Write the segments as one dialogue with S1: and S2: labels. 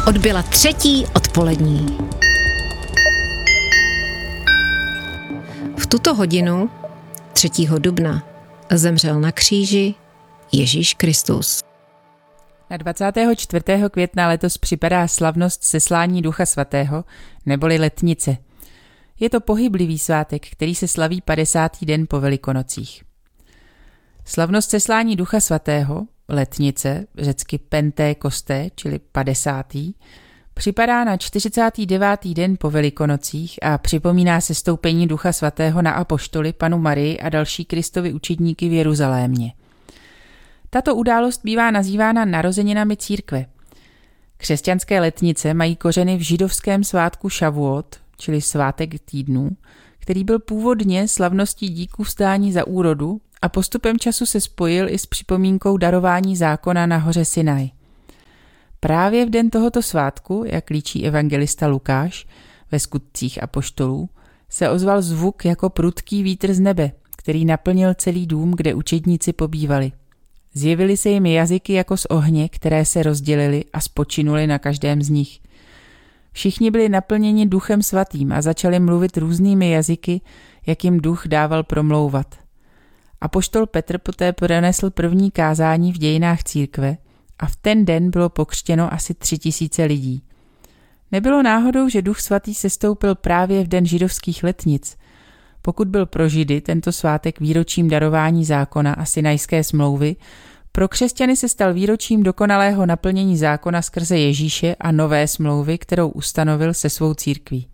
S1: Odbyla 3. odpolední. V tuto hodinu 3. dubna zemřel na kříži Ježíš Kristus.
S2: Na 24. května letos připadá slavnost seslání Ducha Svatého, neboli letnice. Je to pohyblivý svátek, který se slaví 50. den po Velikonocích. Slavnost seslání Ducha Svatého, letnice, řecky Pentékosté, čili 50., připadá na 49. den po Velikonocích a připomíná sestoupení Ducha Svatého na apoštoly, Panu Marii a další Kristovi učedníky v Jeruzalémě. Tato událost bývá nazývána narozeninami církve. Křesťanské letnice mají kořeny v židovském svátku Šavuot, čili svátek týdnů, který byl původně slavností díků vstání za úrodu a postupem času se spojil i s připomínkou darování zákona na hoře Sinaj. Právě v den tohoto svátku, jak líčí evangelista Lukáš ve Skutcích apoštolů, se ozval zvuk jako prudký vítr z nebe, který naplnil celý dům, kde učedníci pobývali. Zjevily se jim jazyky jako z ohně, které se rozdělily a spočinuly na každém z nich. Všichni byli naplněni Duchem Svatým a začali mluvit různými jazyky, jak jim Duch dával promlouvat. Apoštol Petr poté pronesl první kázání v dějinách církve a v ten den bylo pokřtěno asi 3000 lidí. Nebylo náhodou, že Duch Svatý sestoupil právě v den židovských letnic. Pokud byl pro Židy tento svátek výročím darování zákona a Sinajské smlouvy, pro křesťany se stal výročím dokonalého naplnění zákona skrze Ježíše a nové smlouvy, kterou ustanovil se svou církví.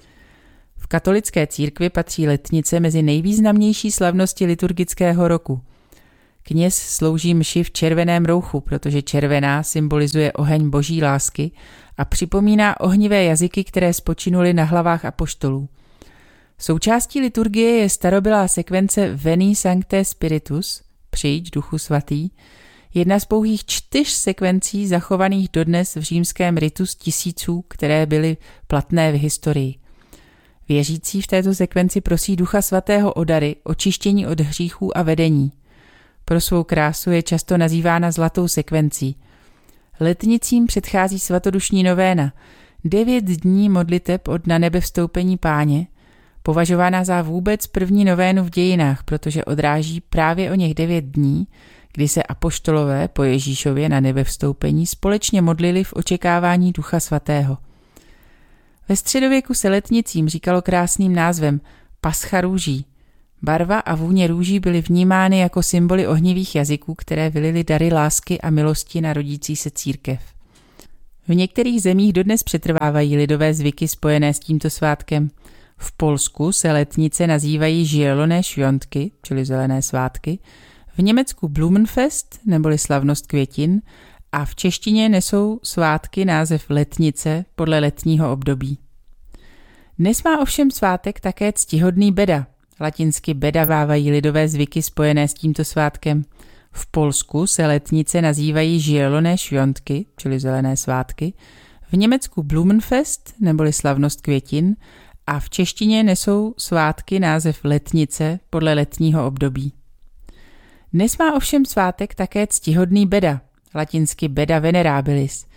S2: V katolické církvi patří letnice mezi nejvýznamnější slavnosti liturgického roku. Kněz slouží mši v červeném rouchu, protože červená symbolizuje oheň boží lásky a připomíná ohnivé jazyky, které spočinuly na hlavách apoštolů. Součástí liturgie je starobylá sekvence Veni Sancte Spiritus, přijď Duchu Svatý, jedna z pouhých 4 sekvencí zachovaných dodnes v římském ritu z tisíců, které byly platné v historii. Věřící v této sekvenci prosí Ducha Svatého o dary, očištění od hříchů a vedení. Pro svou krásu je často nazývána zlatou sekvencí. Letnicím předchází svatodušní novéna, 9 dní modliteb od na nebe vstoupení Páně, považována za vůbec první novénu v dějinách, protože odráží právě o něch 9 dní, kdy se apoštolové po Ježíšově na nebe vstoupení společně modlili v očekávání Ducha Svatého. Ve středověku se letnicím říkalo krásným názvem Pascha růží. Barva a vůně růží byly vnímány jako symboly ohnivých jazyků, které vylily dary lásky a milosti na rodící se církev. V některých zemích dodnes přetrvávají lidové zvyky spojené s tímto svátkem. V Polsku se letnice nazývají Zielone Świątky, čili zelené svátky, v Německu Blumenfest, neboli slavnost květin, a v češtině nesou svátky název letnice podle letního období. Dnes má ovšem svátek také ctihodný Beda, latinsky bedavávají lidové zvyky spojené s tímto svátkem. V Polsku se letnice nazývají Zielone Świątky, čili zelené svátky, v Německu Blumenfest, neboli slavnost květin, a v češtině nesou svátky název letnice podle letního období. Dnes má ovšem svátek také ctihodný Beda, latinsky Beda venerabilis,